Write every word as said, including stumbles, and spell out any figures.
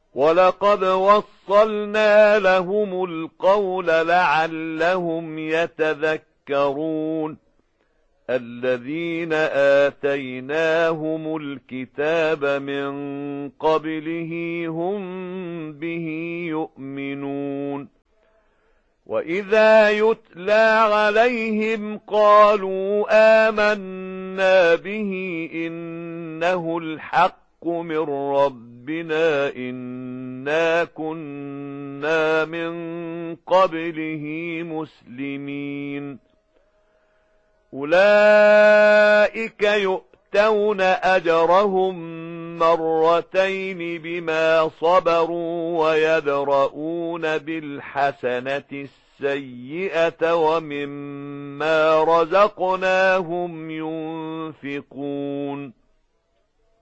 وَلَقَدْ وَصَّلْنَا لَهُمُ الْقَوْلَ لَعَلَّهُمْ يَتَذَكَّرُونَ الَّذِينَ آتَيْنَاهُمُ الْكِتَابَ مِنْ قَبْلِهِ هُمْ بِهِ يُؤْمِنُونَ وَإِذَا يُتْلَى عَلَيْهِمْ قَالُوا آمَنَّا بِهِ إِنَّهُ الْحَقُّ مِنْ رَبِّنَا إِنَّا كُنَّا مِنْ قَبْلِهِ مُسْلِمِينَ أُولَئِكَ يُؤْتَوْنَ أَجْرَهُمْ مرتين بما صبروا ويدرؤون بالحسنة السيئة ومما رزقناهم ينفقون